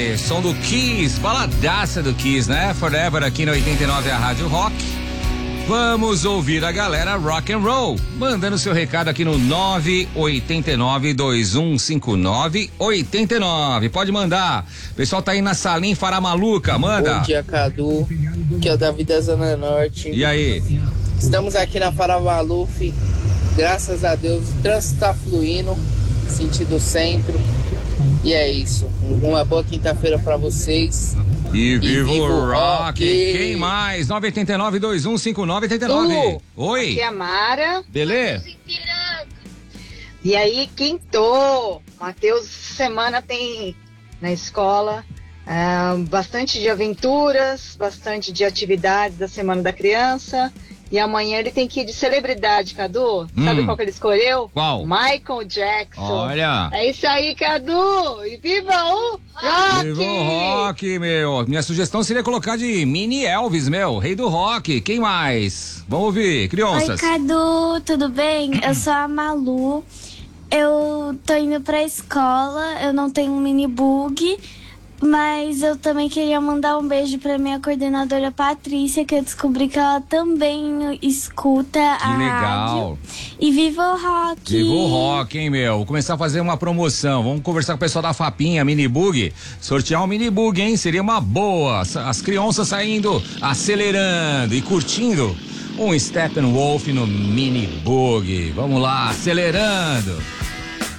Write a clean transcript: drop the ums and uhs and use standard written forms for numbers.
Som do Kiss, baladaça do Kiss, né? Forever aqui no 89 a Rádio Rock. Vamos ouvir a galera rock and roll, mandando seu recado aqui no 989-2159-89. Pode mandar. O pessoal tá aí na salinha Faramaluca, manda. Bom dia, Cadu. Que é o Davi da Zona Norte. E aí? Estamos aqui na Faramaluf. Graças a Deus, o trânsito tá fluindo, sentido centro. E é isso. Uma boa quinta-feira pra vocês. E viva o rock! Quem mais? 989-2159-89. Oi! Aqui é a Mara. Beleza? E aí, quintou. Matheus, semana tem na escola bastante de aventuras, bastante de atividades da Semana da Criança. E amanhã ele tem que ir de celebridade, Cadu. Sabe qual que ele escolheu? Qual? Michael Jackson. Olha! É isso aí, Cadu! E viva o rock! Viva o rock, meu! Minha sugestão seria colocar de Mini Elvis, meu, rei do rock. Quem mais? Vamos ouvir, crianças. Oi, Cadu, tudo bem? Eu sou a Malu. Eu tô indo pra escola, eu não tenho um mini bug, mas eu também queria mandar um beijo pra minha coordenadora Patrícia, que eu descobri que ela também escuta a legal. rádio. E viva o rock! Viva o rock, hein, meu? Vou começar a fazer uma promoção. Vamos conversar com o pessoal da Fapinha, Mini Bug. Sortear um Mini Bug, hein? Seria uma boa. As crianças saindo, acelerando e curtindo um Steppenwolf no Mini Bug. Vamos lá, acelerando.